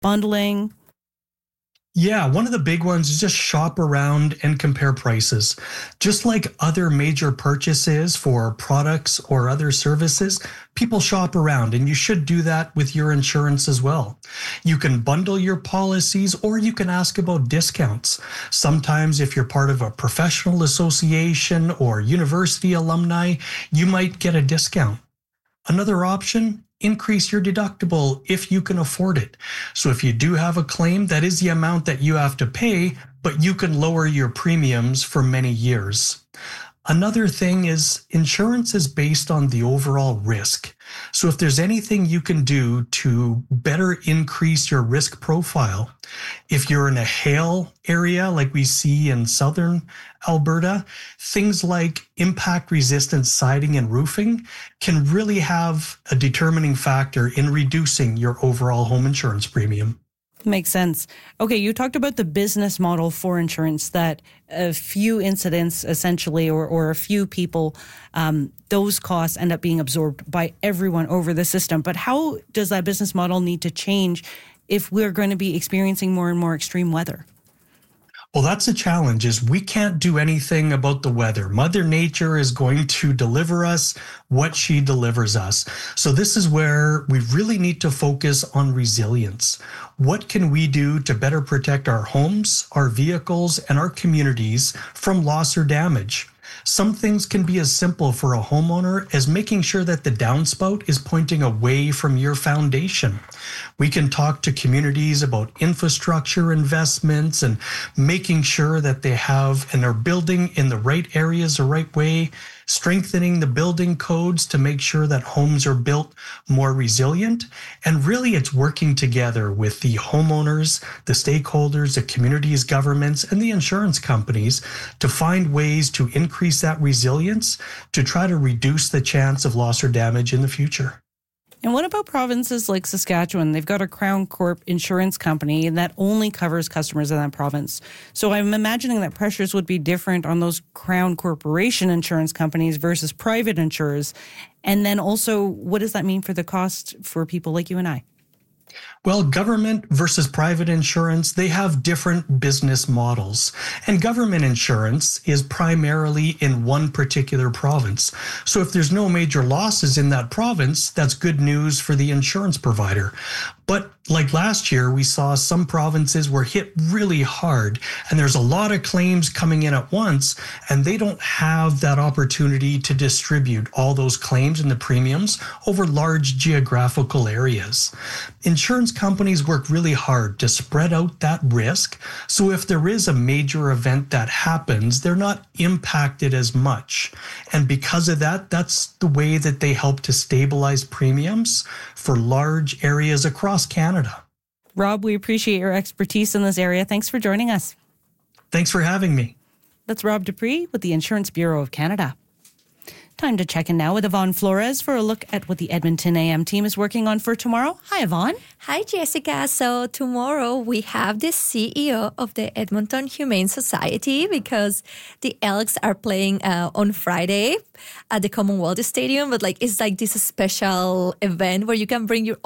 bundling? Yeah, one of the big ones is just shop around and compare prices. Just like other major purchases for products or other services, people shop around, and you should do that with your insurance as well. You can bundle your policies, or you can ask about discounts. Sometimes if you're part of a professional association or university alumni, you might get a discount. Another option, increase your deductible if you can afford it. So if you do have a claim, that is the amount that you have to pay, but you can lower your premiums for many years. Another thing is insurance is based on the overall risk. So if there's anything you can do to better increase your risk profile, if you're in a hail area like we see in southern Alberta, things like impact resistant siding and roofing can really have a determining factor in reducing your overall home insurance premium. Makes sense. Okay, you talked about the business model for insurance, that a few incidents essentially or a few people, those costs end up being absorbed by everyone over the system. But how does that business model need to change if we're going to be experiencing more and more extreme weather? Well, that's a challenge, is we can't do anything about the weather. Mother Nature is going to deliver us what she delivers us. So this is where we really need to focus on resilience. What can we do to better protect our homes, our vehicles, and our communities from loss or damage? Some things can be as simple for a homeowner as making sure that the downspout is pointing away from your foundation. We can talk to communities about infrastructure investments and making sure that they have and are building in the right areas the right way, strengthening the building codes to make sure that homes are built more resilient. And really, it's working together with the homeowners, the stakeholders, the communities, governments, and the insurance companies to find ways to increase that resilience to try to reduce the chance of loss or damage in the future. And what about provinces like Saskatchewan? They've got a Crown Corp insurance company and that only covers customers in that province. So I'm imagining that pressures would be different on those Crown Corporation insurance companies versus private insurers. And then also, what does that mean for the cost for people like you and I? Well, government versus private insurance, they have different business models. And government insurance is primarily in one particular province. So if there's no major losses in that province, that's good news for the insurance provider. But like last year, we saw some provinces were hit really hard, and there's a lot of claims coming in at once, and they don't have that opportunity to distribute all those claims and the premiums over large geographical areas. Insurance companies work really hard to spread out that risk, so if there is a major event that happens, they're not impacted as much. And because of that, that's the way that they help to stabilize premiums for large areas across Canada. Rob, we appreciate your expertise in this area. Thanks for joining us. Thanks for having me. That's Rob Dupree with the Insurance Bureau of Canada. Time to check in now with Yvonne Flores for a look at what the Edmonton AM team is working on for tomorrow. Hi, Yvonne. Hi, Jessica. So tomorrow we have the CEO of the Edmonton Humane Society because the Elks are playing on Friday at the Commonwealth Stadium. But it's this special event where you can bring your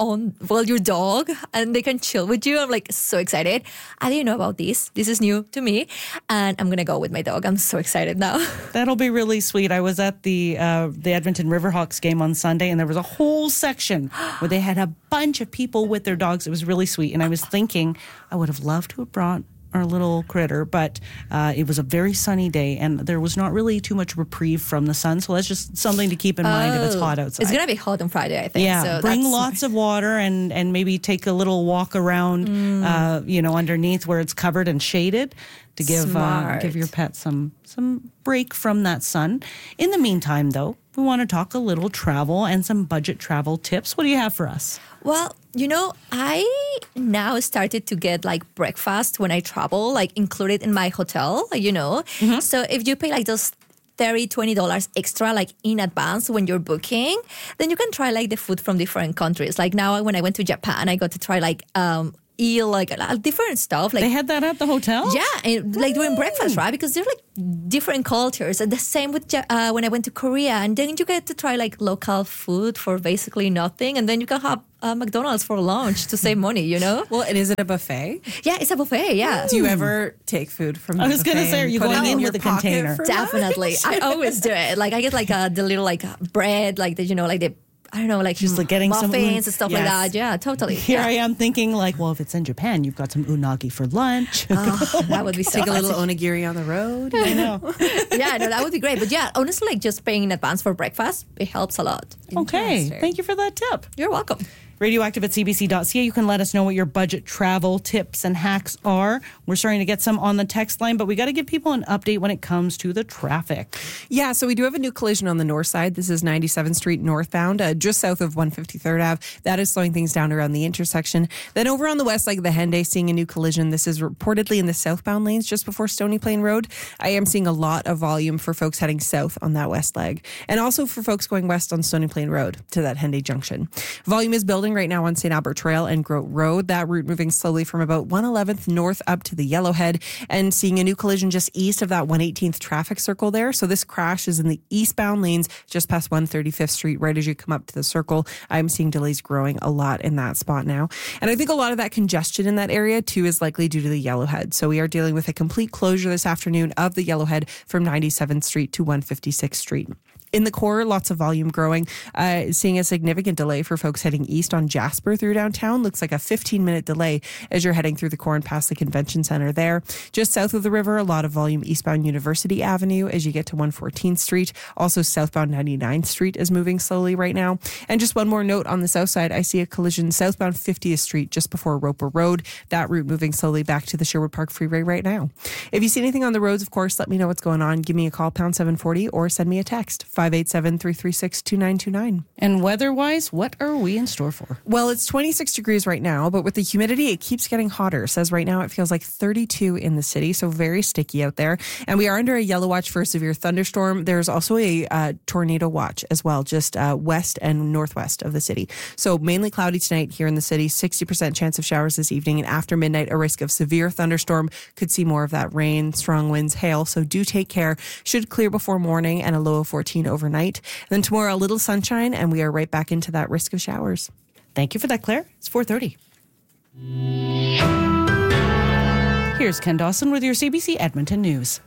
dog and they can chill with you. I'm so excited. I didn't know about this. This is new to me. And I'm going to go with my dog. I'm so excited now. That'll be really sweet. I was at the Edmonton Riverhawks game on Sunday, and there was a whole section where they had a bunch of people with their dogs. It was really sweet. And I was thinking I would have loved to have brought our little critter, but it was a very sunny day, and there was not really too much reprieve from the sun. So that's just something to keep in mind if it's hot outside. It's going to be hot on Friday, I think. Yeah, so bring lots of water and maybe take a little walk around, underneath where it's covered and shaded to give your pet some break from that sun. In the meantime, though, we want to talk a little travel and some budget travel tips. What do you have for us? Well, I now started to get breakfast when I travel, included in my hotel, Mm-hmm. So if you pay those $30, $20 extra in advance when you're booking, then you can try the food from different countries. Now when I went to Japan, I got to try eat like different stuff. Like They had that at the hotel? yeah, and like during breakfast, right? Because they're like different cultures. And the same with when I went to Korea. And then you get to try like local food for basically nothing. And then you can have McDonald's for lunch to save money, you know? Well, and is it a buffet? Yeah, it's a buffet, yeah. Do you ever take food from the I was going to buffet say, are and you put it going in your with a pocket container? for Definitely. lunch? I always do it. Like I get like the little like bread, like the, you know, like the, I don't know, like Just like getting some muffins and stuff like yes. that. Yeah, totally. Here yeah. I am thinking like, well, if it's in Japan, you've got some unagi for lunch. Oh, that would be so Take a little onigiri on the road. I know. yeah, no, that would be great. But yeah, honestly, like just paying in advance for breakfast, it helps a lot. Okay. Interesting. Thank you for that tip. You're welcome. Radioactive at cbc.ca. You can let us know what your budget travel tips and hacks are. We're starting to get some on the text line, but we got to give people an update when it comes to the traffic. Yeah, so we do have a new collision on the north side. This is 97th Street northbound, just south of 153rd Ave. That is slowing things down around the intersection. Then over on the west, like the Henday, seeing a new collision. This is reportedly in the southbound lanes just before Stony Plain Road. I am seeing a lot of volume for folks heading south on that west leg, and also for folks going west on Stony Plain Road to that Henday junction. Volume is building right now on St. Albert Trail and Grote Road. That route moving slowly from about 111th north up to the Yellowhead, and seeing a new collision just east of that 118th traffic circle there. So this crash is in the eastbound lanes just past 135th Street right as you come up to the circle. I'm seeing delays growing a lot in that spot now. And I think a lot of that congestion in that area too is likely due to the Yellowhead. So we are dealing with a complete closure this afternoon of the Yellowhead from 97th Street to 156th Street. In the core, lots of volume growing, seeing a significant delay for folks heading east on Jasper through downtown. Looks like a 15-minute delay as you're heading through the core and past the convention center there. Just south of the river, a lot of volume eastbound University Avenue as you get to 114th Street. Also southbound 99th Street is moving slowly right now. And just one more note on the south side, I see a collision southbound 50th Street just before Roper Road. That route moving slowly back to the Sherwood Park Freeway right now. If you see anything on the roads, of course, let me know what's going on. Give me a call, pound 740, or send me a text, 587-336-2929. And weather-wise, what are we in store for? Well, it's 26 degrees right now, but with the humidity, it keeps getting hotter. It says right now it feels like 32 in the city, so very sticky out there. And we are under a yellow watch for a severe thunderstorm. There's also a tornado watch as well, just west and northwest of the city. So mainly cloudy tonight here in the city, 60% chance of showers this evening, and after midnight, a risk of severe thunderstorm. Could see more of that rain, strong winds, hail, so do take care. Should clear before morning and a low of 14 overnight. Then tomorrow, a little sunshine, and we are right back into that risk of showers. Thank you for that, Claire. It's 4:30. Here's Ken Dawson with your CBC Edmonton News.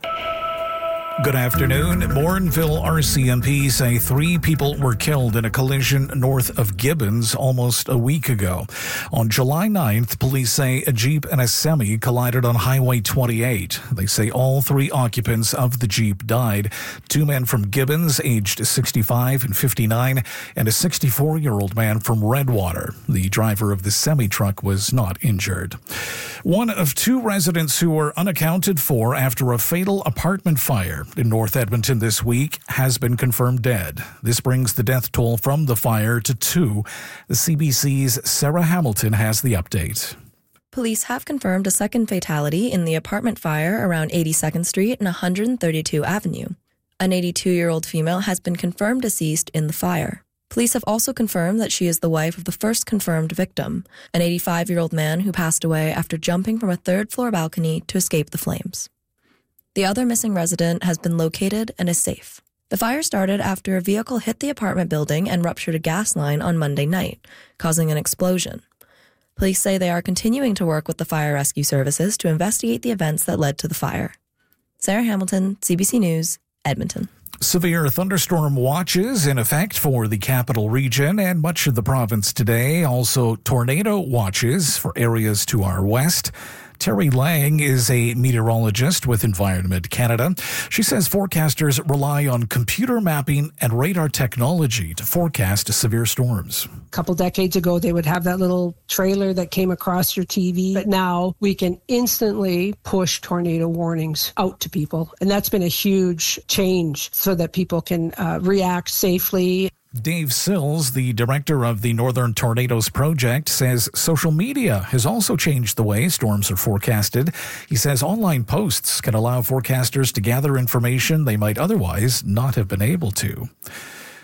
Good afternoon. Bourneville RCMP say 3 people were killed in a collision north of Gibbons almost a week ago. On July 9th, police say a Jeep and a Semi collided on Highway 28. They say all 3 occupants of the Jeep died. 2 men from Gibbons, aged 65 and 59, and a 64-year-old man from Redwater. The driver of the semi-truck was not injured. One of 2 residents who were unaccounted for after a fatal apartment fire in North Edmonton this week has been confirmed dead. This brings the death toll from the fire to 2. The CBC's Sarah Hamilton has the update. Police have confirmed a second fatality in the apartment fire around 82nd Street and 132 Avenue. An 82-year-old female has been confirmed deceased in the fire. Police have also confirmed that she is the wife of the first confirmed victim, an 85-year-old man who passed away after jumping from a 3rd-floor balcony to escape the flames. The other missing resident has been located and is safe. The fire started after a vehicle hit the apartment building and ruptured a gas line on Monday night, causing an explosion. Police say they are continuing to work with the fire rescue services to investigate the events that led to the fire. Sarah Hamilton, CBC News, Edmonton. Severe thunderstorm watches in effect for the capital region and much of the province today. Also tornado watches for areas to our west. Terry Lang is a meteorologist with Environment Canada. She says forecasters rely on computer mapping and radar technology to forecast severe storms. A couple decades ago, they would have that little trailer that came across your TV. But now we can instantly push tornado warnings out to people. And that's been a huge change so that people can react safely. Dave Sills, the director of the Northern Tornadoes Project, says social media has also changed the way storms are forecasted. He says online posts can allow forecasters to gather information they might otherwise not have been able to.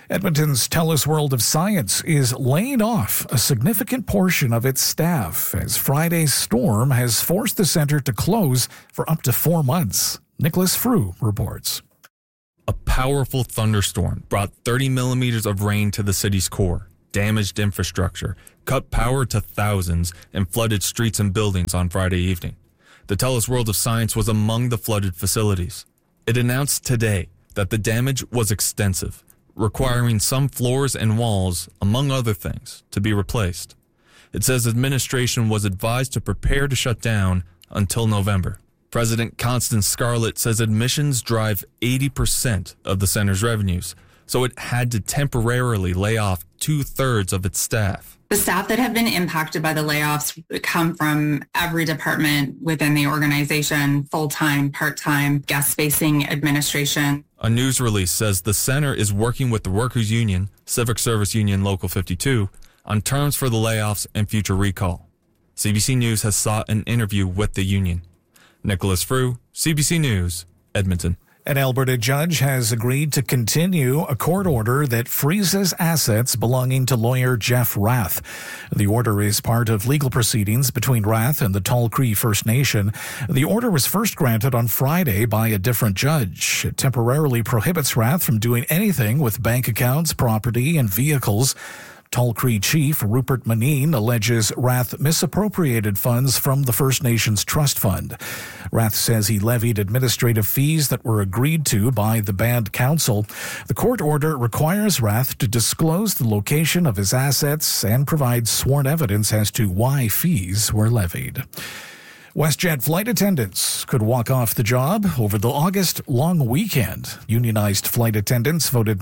Edmonton's TELUS World of Science is laying off a significant portion of its staff as Friday's storm has forced the center to close for up to 4 months. Nicholas Frew reports. A powerful thunderstorm brought 30 millimeters of rain to the city's core, damaged infrastructure, cut power to thousands, and flooded streets and buildings on Friday evening. The TELUS World of Science was among the flooded facilities. It announced today that the damage was extensive, requiring some floors and walls, among other things, to be replaced. It says administration was advised to prepare to shut down until November. President Constance Scarlett says admissions drive 80% of the center's revenues, so it had to temporarily lay off 2/3 of its staff. The staff that have been impacted by the layoffs come from every department within the organization, full-time, part-time, guest-facing administration. A news release says the center is working with the Workers' Union, Civic Service Union Local 52, on terms for the layoffs and future recall. CBC News has sought an interview with the union. Nicholas Frew, CBC News, Edmonton. An Alberta judge has agreed to continue a court order that freezes assets belonging to lawyer Jeff Rath. The order is part of legal proceedings between Rath and the Tall Cree First Nation. The order was first granted on Friday by a different judge. It temporarily prohibits Rath from doing anything with bank accounts, property, and vehicles. Tall Cree Chief Rupert Maneen alleges Rath misappropriated funds from the First Nations Trust Fund. Rath says he levied administrative fees that were agreed to by the Band Council. The court order requires Rath to disclose the location of his assets and provide sworn evidence as to why fees were levied. WestJet flight attendants could walk off the job over the August long weekend. Unionized flight attendants voted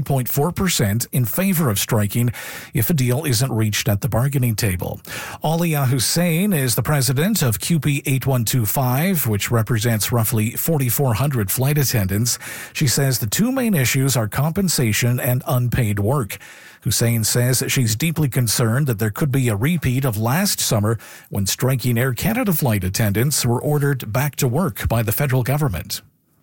99.4% in favor of striking if a deal isn't reached at the bargaining table. Alia Hussein is the president of QP 8125, which represents roughly 4,400 flight attendants. She says the two main issues are compensation and unpaid work. Hussein says she's deeply concerned that there could be a repeat of last summer when striking Air Canada flight attendants were ordered back to work by the federal government.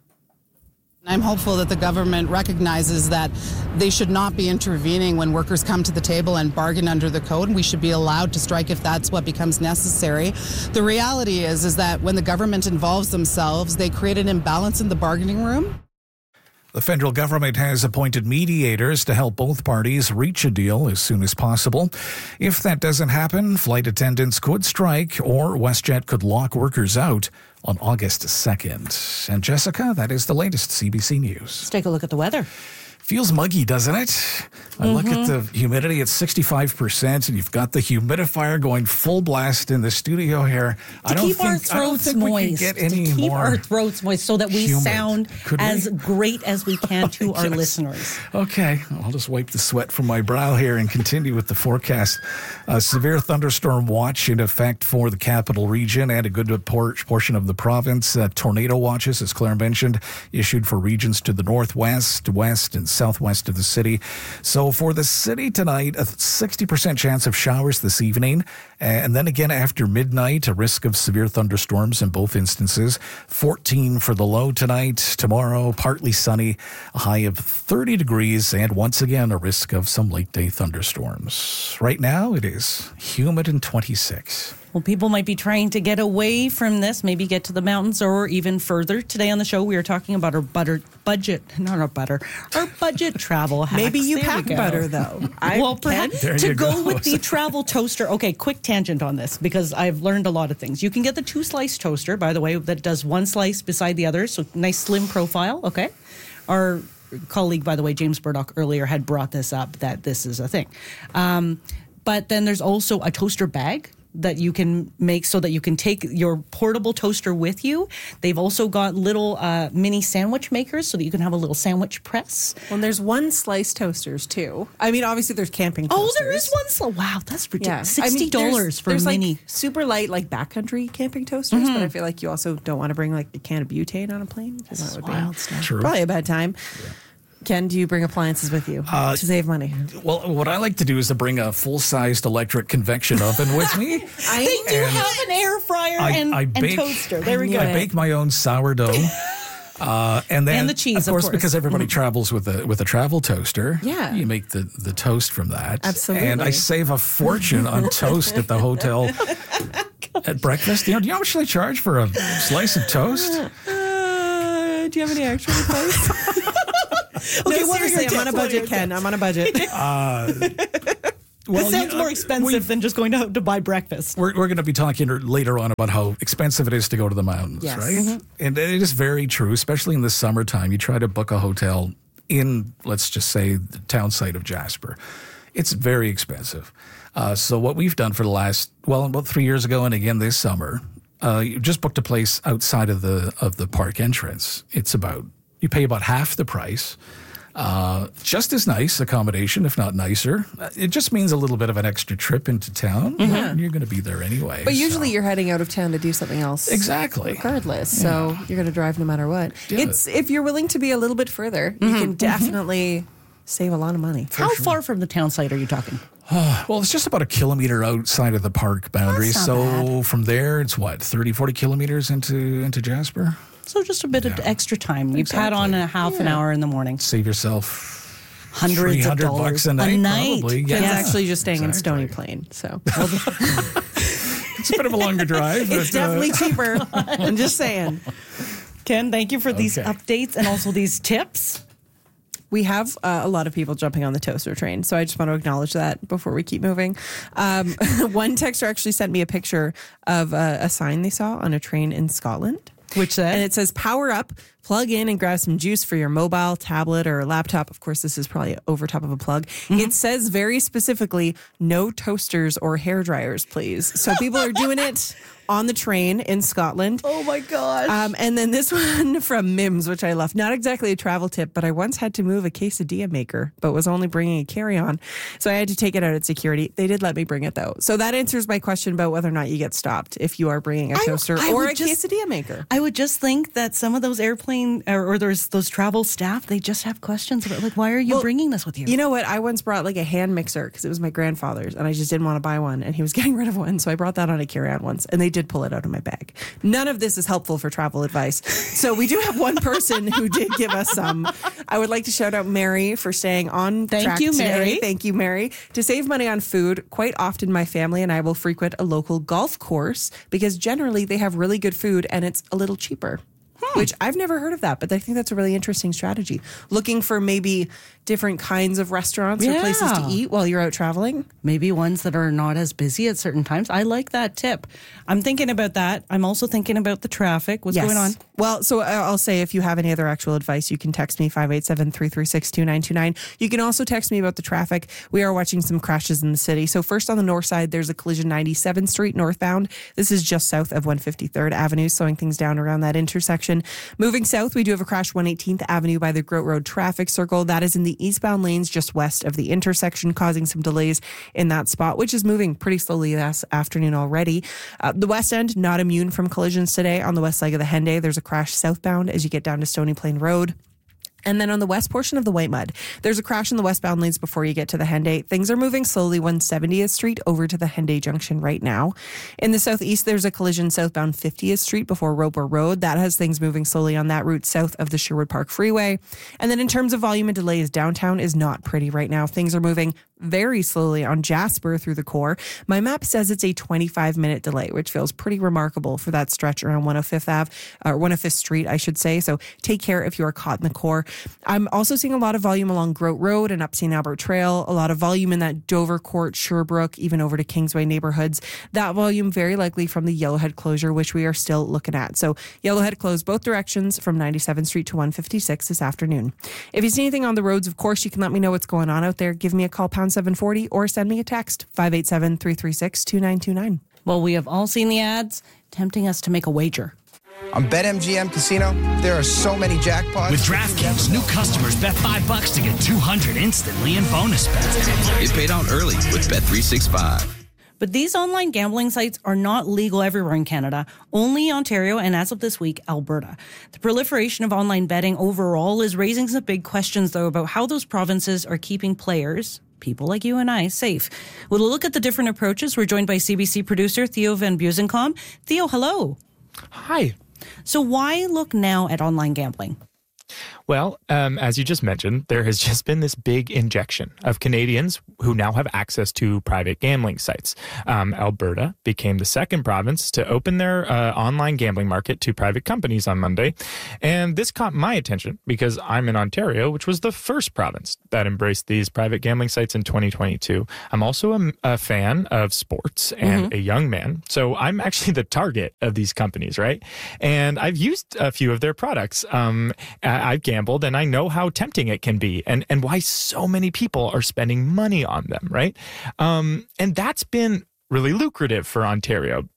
I'm hopeful that the government recognizes that they should not be intervening when workers come to the table and bargain under the code, and we should be allowed to strike if that's what becomes necessary. The reality is that when the government involves themselves, they create an imbalance in the bargaining room. The federal government has appointed mediators to help both parties reach a deal as soon as possible. If that doesn't happen, flight attendants could strike or WestJet could lock workers out on August 2nd. And Jessica, that is the latest CBC News. Let's take a look at the weather. Feels muggy, doesn't it? I look at the humidity at 65%, and you've got the humidifier going full blast in the studio here. To keep our throats moist. Keep our throats moist so that we sound as great as we can to our listeners. Okay, I'll just wipe the sweat from my brow here and continue with the forecast. A severe thunderstorm watch in effect for the capital region and a good portion of the province. Tornado watches, as Claire mentioned, issued for regions to the northwest, west, and southwest of the city. So for the city tonight, a 60% chance of showers this evening. And then again after midnight, a risk of severe thunderstorms in both instances. 14 for the low tonight. Tomorrow, partly sunny, a high of 30 degrees. And once again, a risk of some late day thunderstorms. Right now, it is humid and 26. Well, people might be trying to get away from this, maybe get to the mountains or even further. Today on the show, we are talking about our budget travel hacks. Maybe you pack butter, though. Well, perhaps to go with the travel toaster. Okay, quick tangent on this because I've learned a lot of things. You can get the 2-slice toaster, by the way, that does one slice beside the other. So nice slim profile, okay? Our colleague, by the way, James Burdock, earlier had brought this up, that this is a thing. But then there's also a toaster bag that you can make so that you can take your portable toaster with you. They've also got little mini sandwich makers so that you can have a little sandwich press. Well, there's 1-slice toasters too. I mean, obviously there's camping toasters. Oh, there is one slice. Wow, that's ridiculous. Yeah. $60 for there's mini. Like super light, like backcountry camping toasters, but I feel like you also don't want to bring like a can of butane on a plane. That's wild stuff. True. Probably a bad time. Yeah. Ken, do you bring appliances with you to save money? Well, what I like to do is to bring a full-sized electric convection oven with me. They do have an air fryer and toaster. There we go. I bake my own sourdough. And then, And the cheese, of course, of course. because everybody travels with a travel toaster. Yeah. You make the toast from that. Absolutely. And I save a fortune on toast at the hotel at breakfast. Do you know how much they charge for a slice of toast? Do you have any extra advice? Okay, No, what are your seriously, I'm on a tips? budget, Ken. I'm on a budget. Well, It sounds more expensive than just going out to buy breakfast. We're going to be talking later on about how expensive it is to go to the mountains, Yes. right? And it is very true, especially in the summertime. You try to book a hotel in, let's just say, the town site of Jasper. It's very expensive. So what we've done for the last, about 3 years ago and again this summer, you just booked a place outside of the park entrance. You pay about half the price. Just as nice accommodation, if not nicer. It just means a little bit of an extra trip into town. You're going to be there anyway. But usually you're heading out of town to do something else. Exactly. Regardless. So you're going to drive no matter what. If you're willing to be a little bit further, you can definitely save a lot of money. How far from the town site are you talking? Well, it's just about a kilometer outside of the park boundary. That's not bad. From there, it's 30, 40 kilometers into Jasper. So just a bit of extra time. You pad on a half an hour in the morning. Save yourself hundreds of dollars $300 a night. Probably. Ken's Yeah. actually just staying in Stony Plain. So It's a bit of a longer drive. it's definitely cheaper. I'm just saying. Ken, thank you for these Okay. updates and also these tips. We have a lot of people jumping on the toaster train, so I just want to acknowledge that before we keep moving. One texter actually sent me a picture of a sign they saw on a train in Scotland. Which said? And it says, power up, plug in and grab some juice for your mobile, tablet, or laptop. Of course, this is probably over top of a plug. It says very specifically, no toasters or hair dryers, please. So people are doing it on the train in Scotland. Oh my gosh. And then this one from Mims, which I love. Not exactly a travel tip, but I once had to move a quesadilla maker, but was only bringing a carry-on. So I had to take it out at security. They did let me bring it, though. So that answers my question about whether or not you get stopped if you are bringing a toaster I or would a just- quesadilla maker. I would just think that some of those airplane or there's those travel staff, they just have questions about why are you bringing this with you? You know what? I once brought a hand mixer because it was my grandfather's and I just didn't want to buy one and he was getting rid of one. So I brought that on a carry-on once and they did pull it out of my bag. None of this is helpful for travel advice. So we do have one person who did give us some. I would like to shout out Mary for staying on track Thank you, today. Mary. Thank you, Mary. To save money on food, quite often my family and I will frequent a local golf course because generally they have really good food and it's a little cheaper. Which I've never heard of that, but I think that's a really interesting strategy. Looking for maybe different kinds of restaurants or places to eat while you're out traveling. Maybe ones that are not as busy at certain times. I like that tip. I'm thinking about that. I'm also thinking about the traffic. What's going on? Well, so I'll say if you have any other actual advice, you can text me 587-336-2929. You can also text me about the traffic. We are watching some crashes in the city. So first on the north side, there's a collision 97th Street northbound. This is just south of 153rd Avenue, slowing things down around that intersection. Moving south, we do have a crash 118th Avenue by the Groat Road traffic circle. That is in the eastbound lanes just west of the intersection, causing some delays in that spot, which is moving pretty slowly this afternoon already. The west end, not immune from collisions today. On the west leg of the Henday, there's a crash southbound as you get down to Stony Plain Road. And then on the west portion of the White Mud, there's a crash in the westbound lanes before you get to the Henday. Things are moving slowly 170th Street over to the Henday Junction right now. In the southeast, there's a collision southbound 50th Street before Roper Road. That has things moving slowly on that route south of the Sherwood Park Freeway. And then in terms of volume and delays, downtown is not pretty right now. Things are moving very slowly on Jasper through the core. My map says it's a 25-minute delay, which feels pretty remarkable for that stretch around 105th Ave, or 105th Street, I should say. So take care if you are caught in the core. I'm also seeing a lot of volume along Groat Road and up St. Albert Trail, a lot of volume in that Dover Court, Sherbrooke, even over to Kingsway neighborhoods. That volume very likely from the Yellowhead closure, which we are still looking at. So Yellowhead closed both directions from 97th Street to 156 this afternoon. If you see anything on the roads, of course, you can let me know what's going on out there. Give me a call, pound 740, or send me a text, 587-336-2929. Well, we have all seen the ads tempting us to make a wager. On BetMGM Casino, there are so many jackpots. With DraftKings, new customers bet $5 to get $200 instantly in bonus bets. Get paid out early with Bet365. But these online gambling sites are not legal everywhere in Canada, only Ontario and, as of this week, Alberta. The proliferation of online betting overall is raising some big questions, though, about how those provinces are keeping players, people like you and I, safe. With a look at the different approaches, we're joined by CBC producer Theo Van Buzenkom. Theo, hello. Hi. So why look now at online gambling? Well, as you just mentioned, there has just been this big injection of Canadians who now have access to private gambling sites. Alberta became the second province to open their online gambling market to private companies on Monday. And this caught my attention because I'm in Ontario, which was the first province that embraced these private gambling sites in 2022. I'm also a fan of sports and a young man. So I'm actually the target of these companies, right? And I've used a few of their products. I've gambled and I know how tempting it can be and why so many people are spending money on them, right? And that's been really lucrative for Ontario.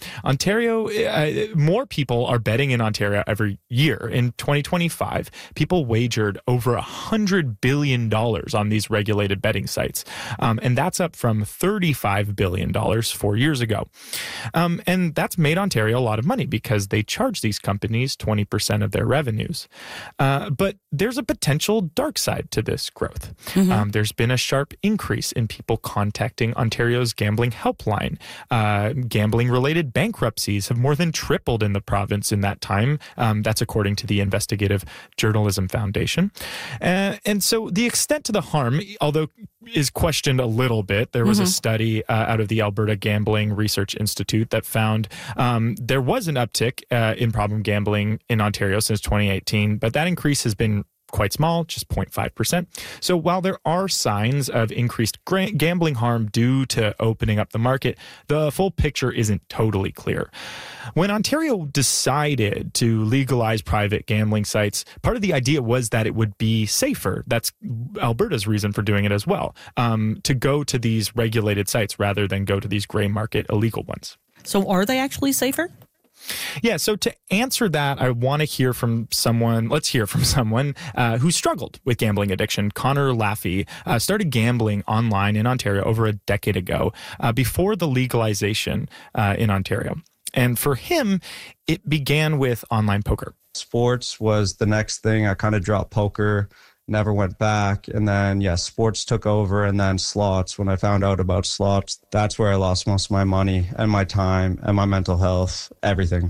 More people are betting in Ontario every year. In 2025, people wagered over $100 billion on these regulated betting sites. And that's up from $35 billion 4 years ago. And that's made Ontario a lot of money because they charge these companies 20% of their revenues. But there's a potential dark side to this growth. There's been a sharp increase in people contacting Ontario's gambling helpline. Gambling-related bankruptcies have more than tripled in the province in that time. That's according to the Investigative Journalism Foundation. And so the extent to the harm, although is questioned a little bit. There was a study out of the Alberta Gambling Research Institute that found there was an uptick in problem gambling in Ontario since 2018, but that increase has been quite small, just 0.5%. So while there are signs of increased gambling harm due to opening up the market, the full picture isn't totally clear. When Ontario decided to legalize private gambling sites, part of the idea was that it would be safer. That's Alberta's reason for doing it as well, to go to these regulated sites rather than go to these gray market illegal ones. So are they actually safer? Yeah, so to answer that, I want to hear from someone. Let's hear from someone who struggled with gambling addiction. Connor Laffey started gambling online in Ontario over a decade ago, before the legalization in Ontario. And for him, it began with online poker. Sports was the next thing. I kind of dropped poker, never went back. And then, sports took over, and then slots. When I found out about slots, that's where I lost most of my money and my time and my mental health, everything.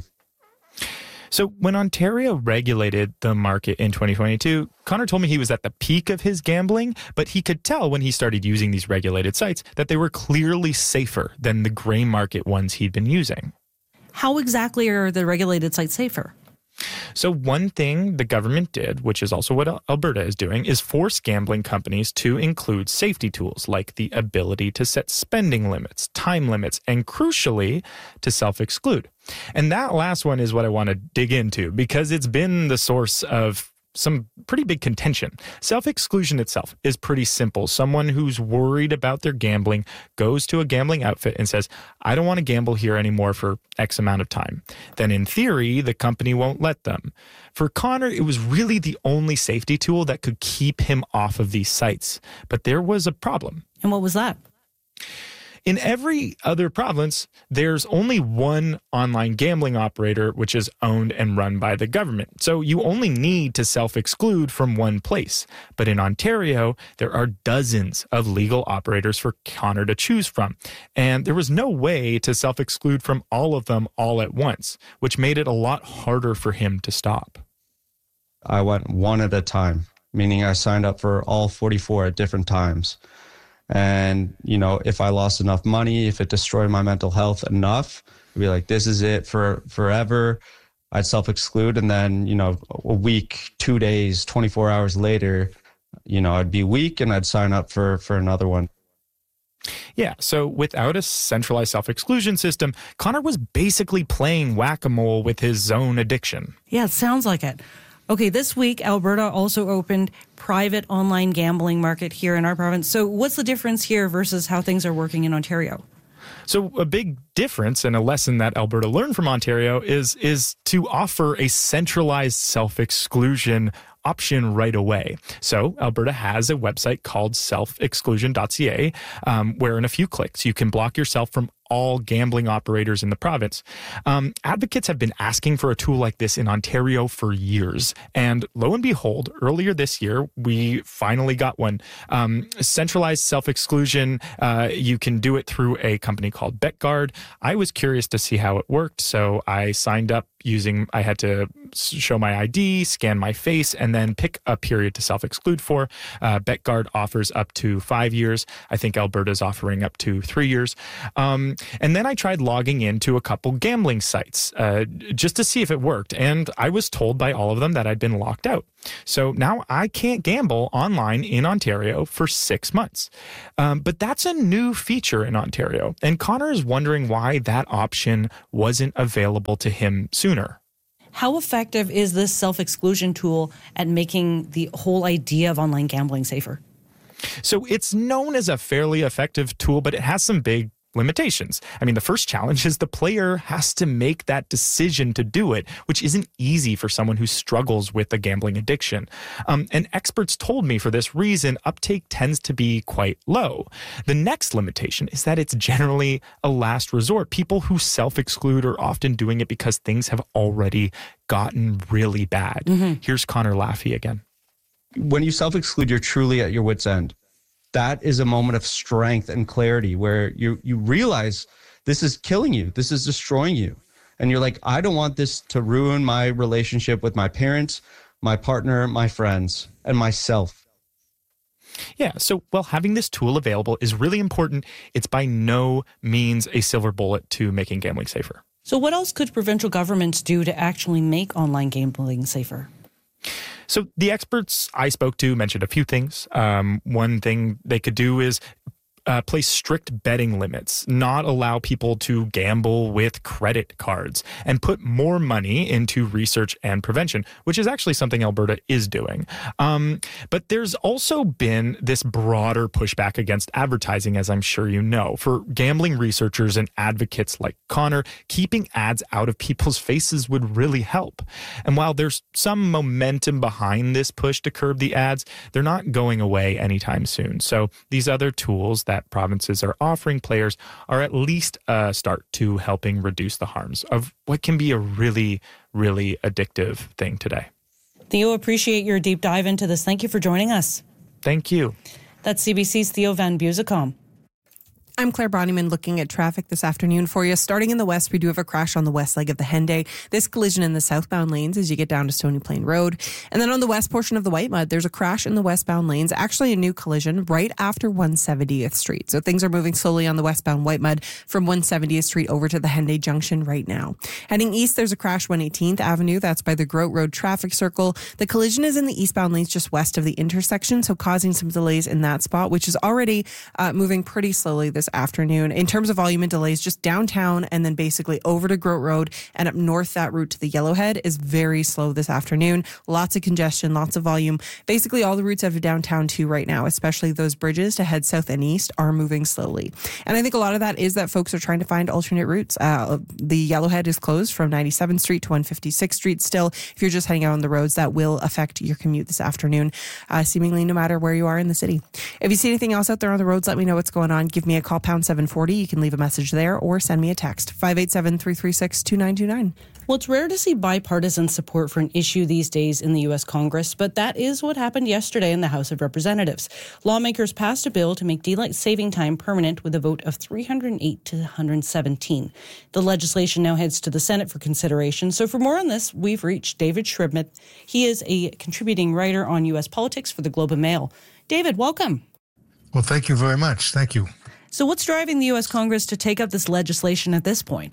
So when Ontario regulated the market in 2022, Connor told me he was at the peak of his gambling, but he could tell when he started using these regulated sites that they were clearly safer than the gray market ones he'd been using. How exactly are the regulated sites safer? So one thing the government did, which is also what Alberta is doing, is force gambling companies to include safety tools like the ability to set spending limits, time limits, and crucially, to self-exclude. And that last one is what I want to dig into because it's been the source of some pretty big contention. Self-exclusion itself is pretty simple. Someone who's worried about their gambling goes to a gambling outfit and says, I don't want to gamble here anymore for X amount of time. Then in theory, the company won't let them. For Connor, it was really the only safety tool that could keep him off of these sites. But there was a problem. And what was that? In every other province, there's only one online gambling operator, which is owned and run by the government. So you only need to self-exclude from one place. But in Ontario, there are dozens of legal operators for Connor to choose from. And there was no way to self-exclude from all of them all at once, which made it a lot harder for him to stop. I went one at a time, meaning I signed up for all 44 at different times. And, if I lost enough money, if it destroyed my mental health enough, I'd be like, this is it for forever. I'd self-exclude. And then, a week, 2 days, 24 hours later, I'd be weak and I'd sign up for another one. Yeah, so without a centralized self-exclusion system, Connor was basically playing whack-a-mole with his zone addiction. Yeah, it sounds like it. Okay, this week, Alberta also opened private online gambling market here in our province. So what's the difference here versus how things are working in Ontario? So a big difference and a lesson that Alberta learned from Ontario is to offer a centralized self-exclusion option right away. So Alberta has a website called selfexclusion.ca, where in a few clicks you can block yourself from all gambling operators in the province. Advocates have been asking for a tool like this in Ontario for years. And lo and behold, earlier this year, we finally got one. Centralized self-exclusion. You can do it through a company called BetGuard. I was curious to see how it worked, so I signed up I had to show my ID, scan my face, and then pick a period to self-exclude for. BetGuard offers up to 5 years. I think Alberta's offering up to 3 years. And then I tried logging into a couple gambling sites just to see if it worked. And I was told by all of them that I'd been locked out. So now I can't gamble online in Ontario for 6 months. But that's a new feature in Ontario. And Connor is wondering why that option wasn't available to him sooner. How effective is this self-exclusion tool at making the whole idea of online gambling safer? So it's known as a fairly effective tool, but it has some big limitations. I mean, the first challenge is the player has to make that decision to do it, which isn't easy for someone who struggles with a gambling addiction. And experts told me for this reason, uptake tends to be quite low. The next limitation is that it's generally a last resort. People who self-exclude are often doing it because things have already gotten really bad. Here's Connor Laffey again. When you self-exclude, you're truly at your wit's end. That is a moment of strength and clarity where you realize this is killing you. This is destroying you. And you're like, I don't want this to ruin my relationship with my parents, my partner, my friends, and myself. Yeah, so, well, having this tool available is really important. It's by no means a silver bullet to making gambling safer. So what else could provincial governments do to actually make online gambling safer? So the experts I spoke to mentioned a few things. One thing they could do is place strict betting limits, not allow people to gamble with credit cards, and put more money into research and prevention, which is actually something Alberta is doing. But there's also been this broader pushback against advertising, as I'm sure you know. For gambling researchers and advocates like Connor, keeping ads out of people's faces would really help. And while there's some momentum behind this push to curb the ads, they're not going away anytime soon. So these other tools that provinces are offering players are at least a start to helping reduce the harms of what can be a really, really addictive thing today. Theo, appreciate your deep dive into this. Thank you for joining us. Thank you. That's CBC's Theo Van Buzekom. I'm Claire Bonnyman looking at traffic this afternoon for you. Starting in the west, we do have a crash on the west leg of the Henday. This collision in the southbound lanes as you get down to Stony Plain Road. And then on the west portion of the Whitemud, there's a crash in the westbound lanes. Actually, a new collision right after 170th Street. So things are moving slowly on the westbound Whitemud from 170th Street over to the Henday Junction right now. Heading east, there's a crash 118th Avenue. That's by the Grote Road traffic circle. The collision is in the eastbound lanes just west of the intersection, so causing some delays in that spot, which is already moving pretty slowly this afternoon. In terms of volume and delays, just downtown and then basically over to Grote Road and up north, that route to the Yellowhead is very slow this afternoon. Lots of congestion, lots of volume. Basically all the routes out of downtown too right now, especially those bridges to head south and east, are moving slowly. And I think a lot of that is that folks are trying to find alternate routes. The Yellowhead is closed from 97th Street to 156th Street still. If you're just heading out on the roads, that will affect your commute this afternoon, seemingly no matter where you are in the city. If you see anything else out there on the roads, let me know what's going on. Give me a call, pound 740. You can leave a message there or send me a text, 587-336-2929. Well, it's rare to see bipartisan support for an issue these days in the U.S. Congress, but that is what happened yesterday in the House of Representatives. Lawmakers passed a bill to make daylight saving time permanent with a vote of 308 to 117. The legislation now heads to the Senate for consideration. So for more on this, we've reached David Shribnett. He is a contributing writer on U.S. politics for the Globe and Mail. David, welcome. Well, thank you very much. Thank you. So what's driving the U.S. Congress to take up this legislation at this point?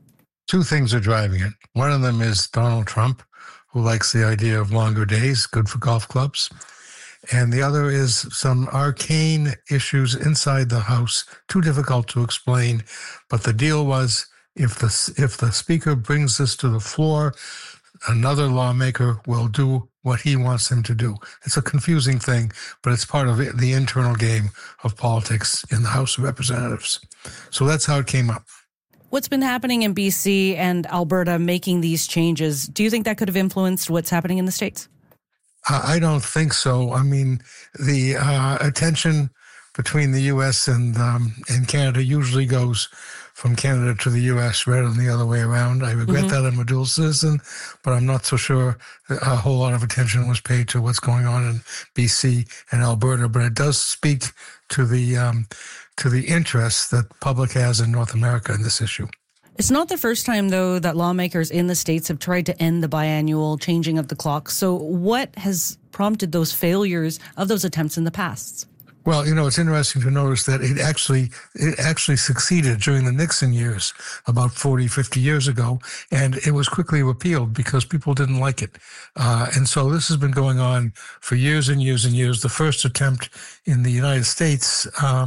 Two things are driving it. One of them is Donald Trump, who likes the idea of longer days, good for golf clubs. And the other is some arcane issues inside the House, too difficult to explain. But the deal was if the Speaker brings this to the floor, another lawmaker will do what he wants him to do. It's a confusing thing, but it's part of the internal game of politics in the House of Representatives. So that's how it came up. What's been happening in BC and Alberta making these changes? Do you think that could have influenced what's happening in the States? I don't think so. I mean, the attention between the U.S. and Canada usually goes from Canada to the U.S. rather than the other way around. I regret that I'm a dual citizen, but I'm not so sure a whole lot of attention was paid to what's going on in BC and Alberta. But it does speak to the interest that the public has in North America in this issue. It's not the first time, though, that lawmakers in the states have tried to end the biannual changing of the clock. So what has prompted those failures of those attempts in the past? Well, it's interesting to notice that it actually succeeded during the Nixon years about 40, 50 years ago, and it was quickly repealed because people didn't like it. And so this has been going on for years and years and years. The first attempt in the United States,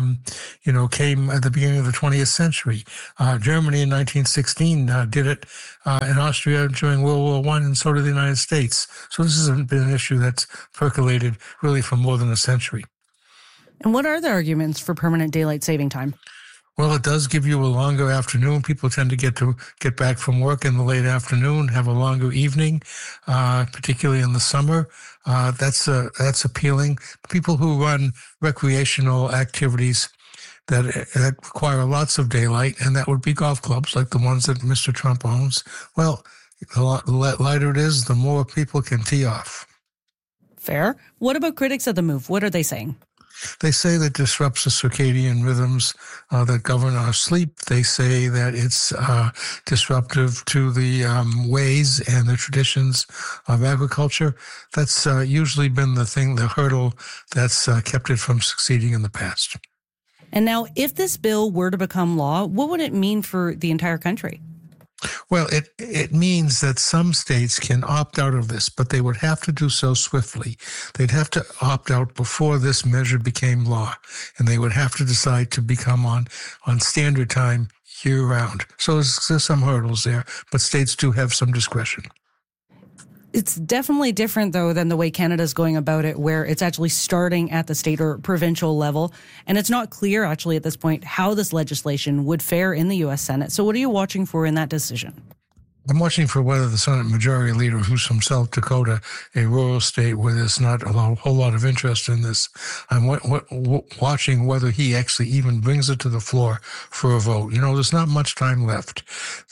came at the beginning of the 20th century. Germany in 1916 did it, in Austria during World War I, and so did the United States. So this has been an issue that's percolated really for more than a century. And what are the arguments for permanent daylight saving time? Well, it does give you a longer afternoon. People tend to get back from work in the late afternoon, have a longer evening, particularly in the summer. That's appealing. People who run recreational activities that require lots of daylight, and that would be golf clubs like the ones that Mr. Trump owns. Well, the lighter it is, the more people can tee off. Fair. What about critics of the move? What are they saying? They say that it disrupts the circadian rhythms that govern our sleep. They say that it's disruptive to the ways and the traditions of agriculture. That's usually been the hurdle that's kept it from succeeding in the past. And now, if this bill were to become law, what would it mean for the entire country? Well, it means that some states can opt out of this, but they would have to do so swiftly. They'd have to opt out before this measure became law, and they would have to decide to become on standard time year-round. So there's some hurdles there, but states do have some discretion. It's definitely different, though, than the way Canada's going about it, where it's actually starting at the state or provincial level. And it's not clear, actually, at this point, how this legislation would fare in the U.S. Senate. So what are you watching for in that decision? I'm watching for whether the Senate Majority Leader, who's from South Dakota, a rural state where there's not a whole lot of interest in this, I'm watching whether he actually even brings it to the floor for a vote. There's not much time left.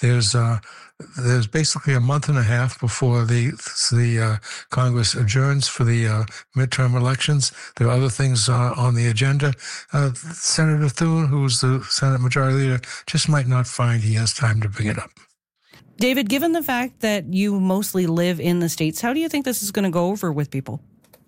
There's basically a month and a half before the Congress adjourns for the midterm elections. There are other things on the agenda. Senator Thune, who's the Senate Majority Leader, just might not find he has time to bring it up. David, given the fact that you mostly live in the States, how do you think this is going to go over with people?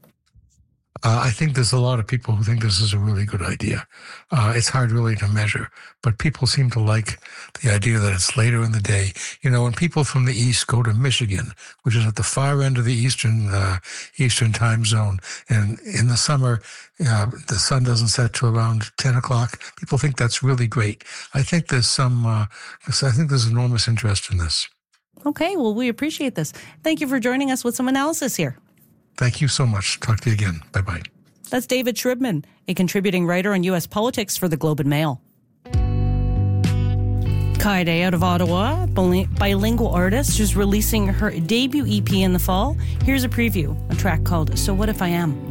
I think there's a lot of people who think this is a really good idea. It's hard really to measure, but people seem to like the idea that it's later in the day. When people from the East go to Michigan, which is at the far end of the Eastern time zone, and in the summer, the sun doesn't set till around 10 o'clock, people think that's really great. I think there's enormous interest in this. Okay, well, we appreciate this. Thank you for joining us with some analysis here. Thank you so much. Talk to you again. Bye-bye. That's David Shribman, a contributing writer on U.S. politics for the Globe and Mail. Kaide out of Ottawa, bilingual artist who's releasing her debut EP in the fall. Here's a preview, a track called So What If I Am?